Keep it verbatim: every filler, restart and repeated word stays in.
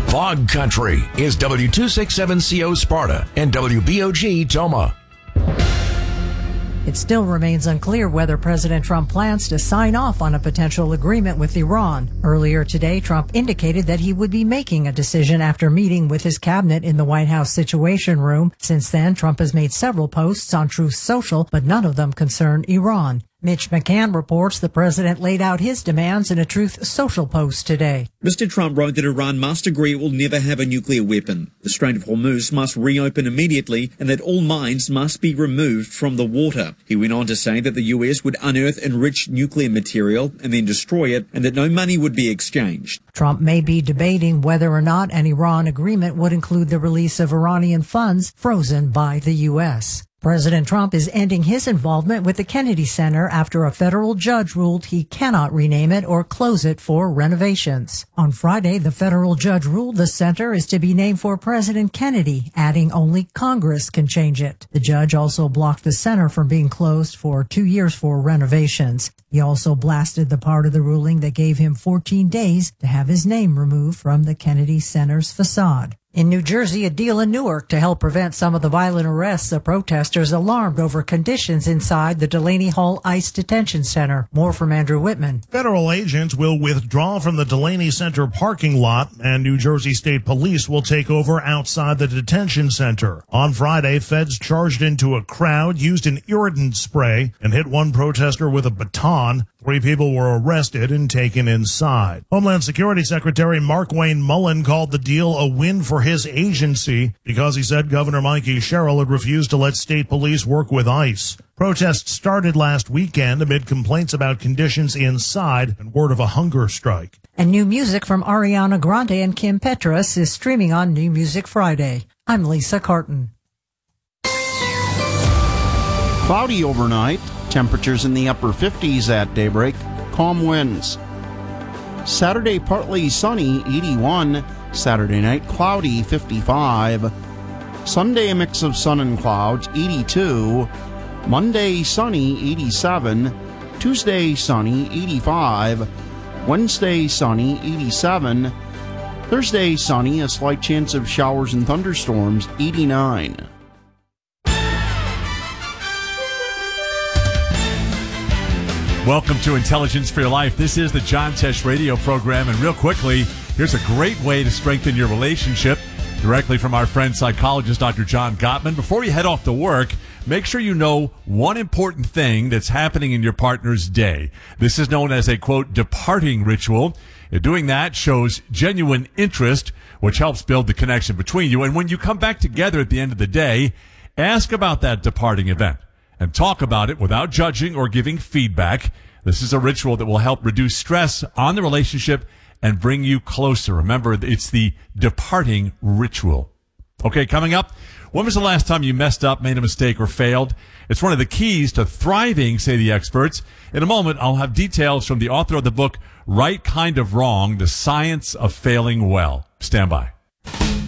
Fog Country is W two sixty-seven C O Sparta and W B O G Toma. It still remains unclear whether President Trump plans to sign off on a potential agreement with Iran. Earlier today, Trump indicated that he would be making a decision after meeting with his cabinet in the White House Situation Room. Since then, Trump has made several posts on Truth Social, but none of them concern Iran. Mitch McCann reports the president laid out his demands in a Truth Social post today. Mister Trump wrote that Iran must agree it will never have a nuclear weapon. The Strait of Hormuz must reopen immediately and that all mines must be removed from the water. He went on to say that the U S would unearth enriched nuclear material and then destroy it and that no money would be exchanged. Trump may be debating whether or not an Iran agreement would include the release of Iranian funds frozen by the U S. President Trump is ending his involvement with the Kennedy Center after a federal judge ruled he cannot rename it or close it for renovations. On Friday, the federal judge ruled the center is to be named for President Kennedy, adding only Congress can change it. The judge also blocked the center from being closed for two years for renovations. He also blasted the part of the ruling that gave him fourteen days to have his name removed from the Kennedy Center's facade. In New Jersey, a deal in Newark to help prevent some of the violent arrests of protesters alarmed over conditions inside the Delaney Hall ICE Detention Center. More from Andrew Whitman. Federal agents will withdraw from the Delaney Center parking lot, and New Jersey State Police will take over outside the detention center. On Friday, feds charged into a crowd, used an irritant spray, and hit one protester with a baton. Three people were arrested and taken inside. Homeland Security Secretary Markwayne Mullin called the deal a win for his agency because he said Governor Mikey Sherrill had refused to let state police work with ICE. Protests started last weekend amid complaints about conditions inside and word of a hunger strike. And new music from Ariana Grande and Kim Petras is streaming on New Music Friday. I'm Lisa Carton. Cloudy overnight. Temperatures in the upper fifties at daybreak. Calm winds. Saturday, partly sunny, eighty-one. Saturday night, cloudy, fifty-five. Sunday, a mix of sun and clouds, eighty-two. Monday, sunny, eighty-seven. Tuesday, sunny, eighty-five. Wednesday, sunny, eighty-seven. Thursday, sunny, a slight chance of showers and thunderstorms, eighty-nine. Welcome to Intelligence for Your Life. This is the John Tesh radio program. And real quickly, here's a great way to strengthen your relationship directly from our friend psychologist, Doctor John Gottman. Before you head off to work, make sure you know one important thing that's happening in your partner's day. This is known as a, quote, departing ritual. Doing that shows genuine interest, which helps build the connection between you. And when you come back together at the end of the day, ask about that departing event and talk about it without judging or giving feedback. This is a ritual that will help reduce stress on the relationship and bring you closer. Remember, it's the departing ritual. Okay, coming up, when was the last time you messed up, made a mistake, or failed? It's one of the keys to thriving, say the experts. In a moment, I'll have details from the author of the book, Right Kind of Wrong, The Science of Failing Well. Stand by.